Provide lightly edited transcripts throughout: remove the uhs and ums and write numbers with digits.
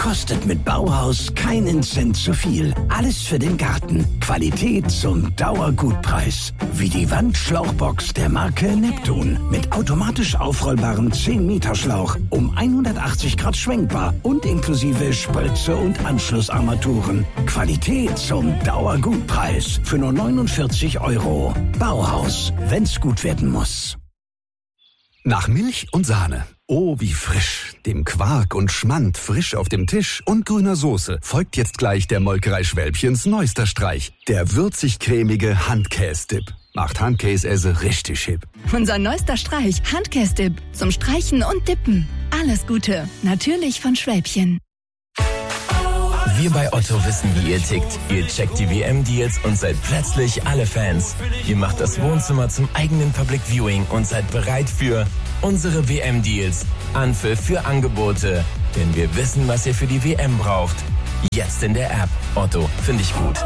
kostet mit Bauhaus keinen Cent zu viel. Alles für den Garten. Qualität zum Dauergutpreis. Wie die Wandschlauchbox der Marke Neptun. Mit automatisch aufrollbarem 10-Meter-Schlauch. Um 180 Grad schwenkbar und inklusive Spritze und Anschlussarmaturen. Qualität zum Dauergutpreis. Für nur 49 €. Bauhaus. Wenn's gut werden muss. Nach Milch und Sahne. Oh, wie frisch. Dem Quark und Schmand frisch auf dem Tisch und grüner Soße folgt jetzt gleich der Molkerei Schwälbchens neuester Streich. Der würzig-cremige Handkäse-Dip. Macht Handkäse richtig hip. Unser neuester Streich, Handkäse-Dip. Zum Streichen und Dippen. Alles Gute. Natürlich von Schwälbchen. Wir bei Otto wissen, wie ihr tickt. Ihr checkt die WM-Deals und seid plötzlich alle Fans. Ihr macht das Wohnzimmer zum eigenen Public Viewing und seid bereit für unsere WM-Deals. Anpfiff für Angebote. Denn wir wissen, was ihr für die WM braucht. Jetzt in der App. Otto, finde ich gut.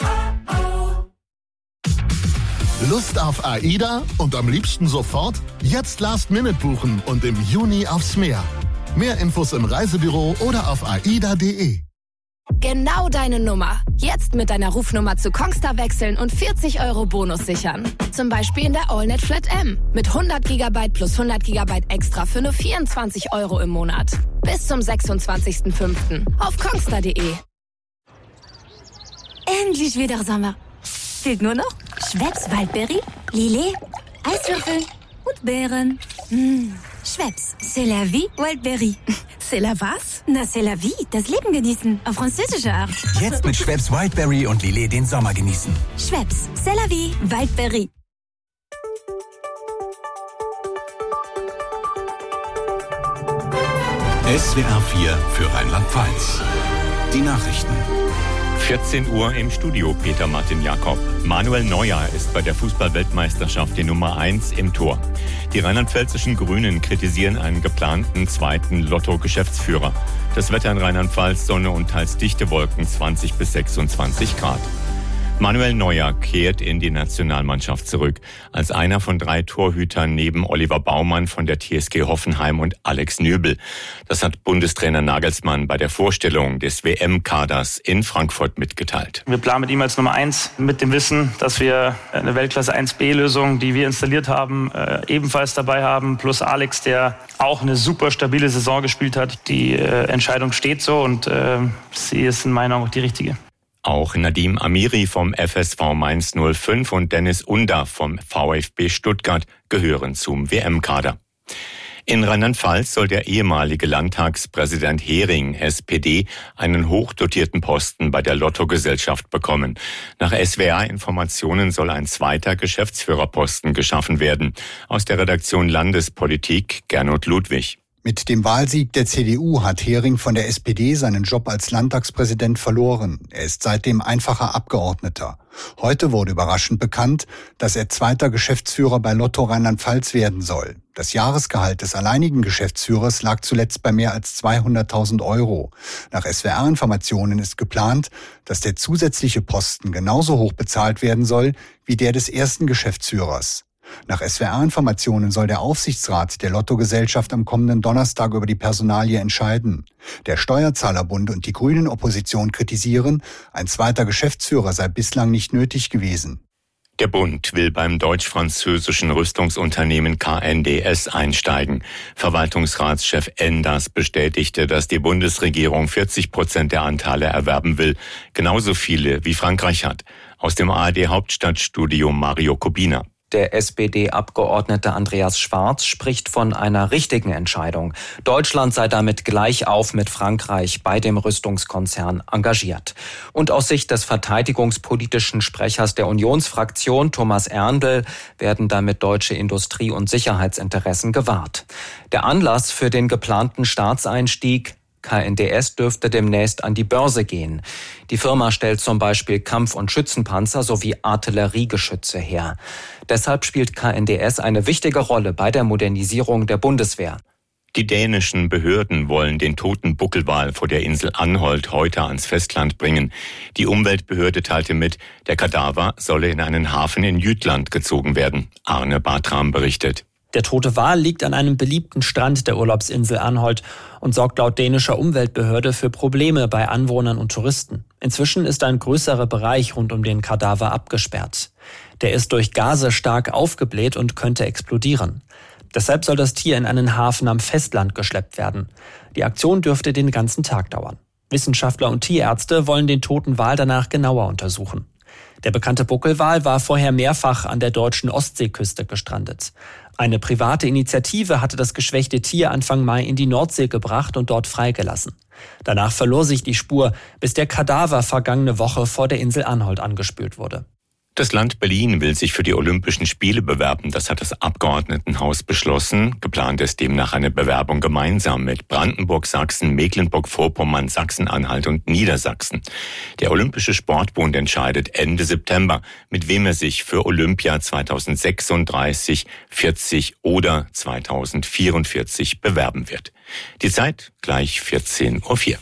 Lust auf AIDA und am liebsten sofort? Jetzt Last-Minute buchen und im Juni aufs Meer. Mehr Infos im Reisebüro oder auf aida.de. Genau deine Nummer. Jetzt mit deiner Rufnummer zu Kongstar wechseln und 40 € Bonus sichern. Zum Beispiel in der AllNet Flat M. Mit 100 GB plus 100 GB extra für nur 24 € im Monat. Bis zum 26.05. auf kongstar.de. Endlich wieder Sommer. Fehlt nur noch Schweppes Waldberry, Lillet, Eiswürfel und Beeren. Schweppes, c'est la vie, Wildberry. C'est la was? Na, c'est la vie, das Leben genießen, auf französische Art. Jetzt mit Schweppes Wildberry und Lillet den Sommer genießen. Schweppes, c'est la vie, Wildberry. SWR 4 für Rheinland-Pfalz. Die Nachrichten. 14 Uhr im Studio, Peter Martin Jakob. Manuel Neuer ist bei der Fußball-Weltmeisterschaft die Nummer 1 im Tor. Die rheinland-pfälzischen Grünen kritisieren einen geplanten zweiten Lotto-Geschäftsführer. Das Wetter in Rheinland-Pfalz, Sonne und teils dichte Wolken, 20 bis 26 Grad. Manuel Neuer kehrt in die Nationalmannschaft zurück, als einer von 3 Torhütern neben Oliver Baumann von der TSG Hoffenheim und Alex Nübel. Das hat Bundestrainer Nagelsmann bei der Vorstellung des WM-Kaders in Frankfurt mitgeteilt. Wir planen mit ihm als Nummer 1 mit dem Wissen, dass wir eine Weltklasse 1B-Lösung, die wir installiert haben, ebenfalls dabei haben, plus Alex, der auch eine super stabile Saison gespielt hat. Die Entscheidung steht so und sie ist in meiner Meinung auch die richtige. Auch Nadim Amiri vom FSV Mainz 05 und Dennis Under vom VfB Stuttgart gehören zum WM-Kader. In Rheinland-Pfalz soll der ehemalige Landtagspräsident Hering, SPD, einen hochdotierten Posten bei der Lottogesellschaft bekommen. Nach SWR-Informationen soll ein zweiter Geschäftsführerposten geschaffen werden. Aus der Redaktion Landespolitik Gernot Ludwig. Mit dem Wahlsieg der CDU hat Hering von der SPD seinen Job als Landtagspräsident verloren. Er ist seitdem einfacher Abgeordneter. Heute wurde überraschend bekannt, dass er zweiter Geschäftsführer bei Lotto Rheinland-Pfalz werden soll. Das Jahresgehalt des alleinigen Geschäftsführers lag zuletzt bei mehr als 200.000 €. Nach SWR-Informationen ist geplant, dass der zusätzliche Posten genauso hoch bezahlt werden soll wie der des ersten Geschäftsführers. Nach SWR-Informationen soll der Aufsichtsrat der Lottogesellschaft am kommenden Donnerstag über die Personalie entscheiden. Der Steuerzahlerbund und die Grünen-Opposition kritisieren, ein zweiter Geschäftsführer sei bislang nicht nötig gewesen. Der Bund will beim deutsch-französischen Rüstungsunternehmen KNDS einsteigen. Verwaltungsratschef Enders bestätigte, dass die Bundesregierung 40% der Anteile erwerben will, genauso viele wie Frankreich hat. Aus dem ARD-Hauptstadtstudio Mario Kubina. Der SPD-Abgeordnete Andreas Schwarz spricht von einer richtigen Entscheidung. Deutschland sei damit gleich auf mit Frankreich bei dem Rüstungskonzern engagiert. Und aus Sicht des verteidigungspolitischen Sprechers der Unionsfraktion Thomas Erndl werden damit deutsche Industrie- und Sicherheitsinteressen gewahrt. Der Anlass für den geplanten Staatseinstieg: KNDS dürfte demnächst an die Börse gehen. Die Firma stellt zum Beispiel Kampf- und Schützenpanzer sowie Artilleriegeschütze her. Deshalb spielt KNDS eine wichtige Rolle bei der Modernisierung der Bundeswehr. Die dänischen Behörden wollen den toten Buckelwal vor der Insel Anholt heute ans Festland bringen. Die Umweltbehörde teilte mit, der Kadaver solle in einen Hafen in Jütland gezogen werden. Arne Bartram berichtet. Der tote Wal liegt an einem beliebten Strand der Urlaubsinsel Anholt und sorgt laut dänischer Umweltbehörde für Probleme bei Anwohnern und Touristen. Inzwischen ist ein größerer Bereich rund um den Kadaver abgesperrt. Der ist durch Gase stark aufgebläht und könnte explodieren. Deshalb soll das Tier in einen Hafen am Festland geschleppt werden. Die Aktion dürfte den ganzen Tag dauern. Wissenschaftler und Tierärzte wollen den toten Wal danach genauer untersuchen. Der bekannte Buckelwal war vorher mehrfach an der deutschen Ostseeküste gestrandet. Eine private Initiative hatte das geschwächte Tier Anfang Mai in die Nordsee gebracht und dort freigelassen. Danach verlor sich die Spur, bis der Kadaver vergangene Woche vor der Insel Anholt angespült wurde. Das Land Berlin will sich für die Olympischen Spiele bewerben. Das hat das Abgeordnetenhaus beschlossen. Geplant ist demnach eine Bewerbung gemeinsam mit Brandenburg, Sachsen, Mecklenburg-Vorpommern, Sachsen-Anhalt und Niedersachsen. Der Olympische Sportbund entscheidet Ende September, mit wem er sich für Olympia 2036, 40 oder 2044 bewerben wird. Die Zeit gleich 14:04 Uhr.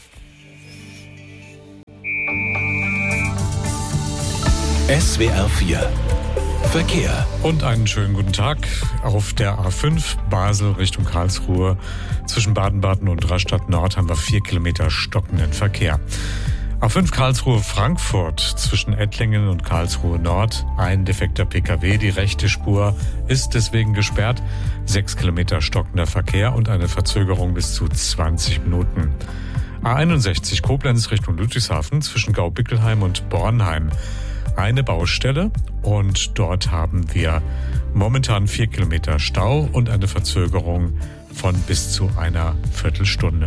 SWR 4 Verkehr. Und einen schönen guten Tag auf der A5 Basel Richtung Karlsruhe. Zwischen Baden-Baden und Rastatt Nord haben wir 4 Kilometer stockenden Verkehr. A5 Karlsruhe-Frankfurt zwischen Ettlingen und Karlsruhe Nord. Ein defekter Pkw, die rechte Spur ist deswegen gesperrt. 6 Kilometer stockender Verkehr und eine Verzögerung bis zu 20 Minuten. A61 Koblenz Richtung Ludwigshafen zwischen Gaubickelheim und Bornheim. Eine Baustelle und dort haben wir momentan 4 Kilometer Stau und eine Verzögerung von bis zu einer Viertelstunde.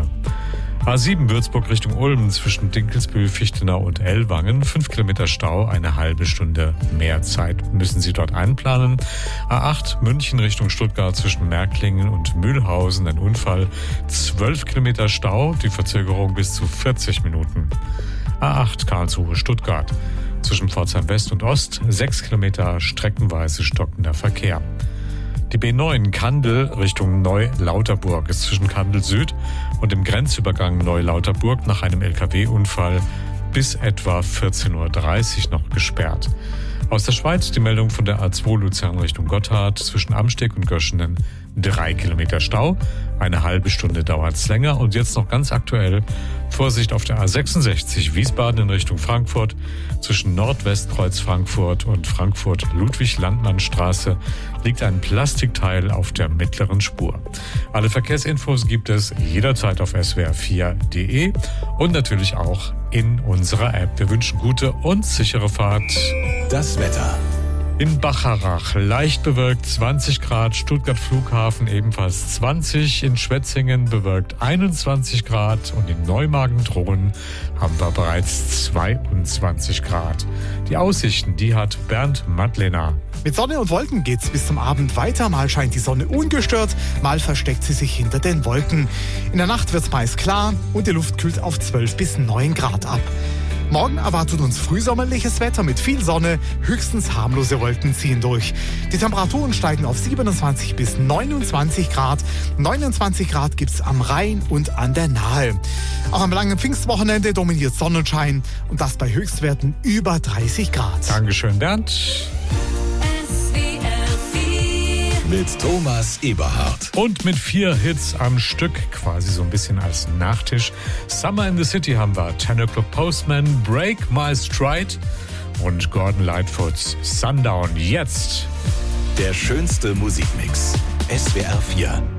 A7 Würzburg Richtung Ulm zwischen Dinkelsbühl, Fichtenau und Ellwangen. 5 Kilometer Stau, eine halbe Stunde mehr Zeit müssen Sie dort einplanen. A8 München Richtung Stuttgart zwischen Märklingen und Mühlhausen. Ein Unfall. 12 Kilometer Stau, die Verzögerung bis zu 40 Minuten. A8 Karlsruhe Stuttgart. Zwischen Pforzheim West und Ost 6 Kilometer streckenweise stockender Verkehr. Die B9 Kandel Richtung Neu-Lauterburg ist zwischen Kandel Süd und dem Grenzübergang Neu-Lauterburg nach einem LKW-Unfall bis etwa 14:30 Uhr noch gesperrt. Aus der Schweiz die Meldung von der A2 Luzern Richtung Gotthard zwischen Amsteg und Göschenen 3 Kilometer Stau. Eine halbe Stunde dauert's länger. Und jetzt noch ganz aktuell Vorsicht auf der A66 Wiesbaden in Richtung Frankfurt zwischen Nordwestkreuz Frankfurt und Frankfurt-Ludwig-Landmann-Straße liegt ein Plastikteil auf der mittleren Spur. Alle Verkehrsinfos gibt es jederzeit auf swr4.de und natürlich auch in unserer App. Wir wünschen gute und sichere Fahrt. Das Wetter. In Bacharach leicht bewölkt 20 Grad, Stuttgart Flughafen ebenfalls 20, in Schwetzingen bewölkt 21 Grad und in Neumagen-Drohnen haben wir bereits 22 Grad. Die Aussichten, die hat Bernd Madlener. Mit Sonne und Wolken geht's bis zum Abend weiter. Mal scheint die Sonne ungestört, mal versteckt sie sich hinter den Wolken. In der Nacht wird's meist klar und die Luft kühlt auf 12 bis 9 Grad ab. Morgen erwartet uns frühsommerliches Wetter mit viel Sonne, höchstens harmlose Wolken ziehen durch. Die Temperaturen steigen auf 27 bis 29 Grad. 29 Grad gibt's am Rhein und an der Nahe. Auch am langen Pfingstwochenende dominiert Sonnenschein und das bei Höchstwerten über 30 Grad. Dankeschön, Bernd. Mit Thomas Eberhardt. Und mit 4 Hits am Stück, quasi so ein bisschen als Nachtisch. Summer in the City haben wir 10 O'Clock Postman, Break My Stride und Gordon Lightfoots Sundown. Jetzt der schönste Musikmix. SWR 4.